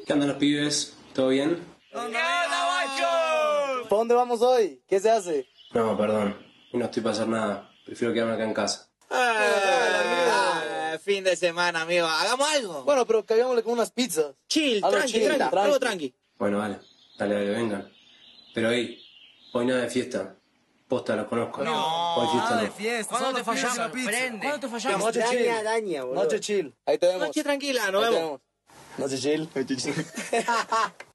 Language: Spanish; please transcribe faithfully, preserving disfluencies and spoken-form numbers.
¿Qué andan los pibes? ¿Todo bien? ¿Qué onda, macho? ¿Para dónde vamos hoy? ¿Qué se hace? No, perdón. Hoy no estoy para hacer nada. Prefiero quedarme acá en casa. Ah, fin de semana, amigo. Hagamos algo. Bueno, pero cagámosle con unas pizzas. Chill, Algo tranqui, chill, tranqui, tranqui. algo tranqui. Bueno, vale. Dale, dale, vengan. Pero hey, hoy nada de fiesta. Posta, los conozco. No, Hoy fiesta Nada de no. fiesta, ¿Cuándo solo te fiesta y fallamos? la pizza. Prende. ¿Cuándo te fallamos? Noche chill. Daña, daña, boludo. Noche chill. Ahí te vemos. Noche tranquila, nos Ahí te vemos. vemos. Noche chill. Noche chill.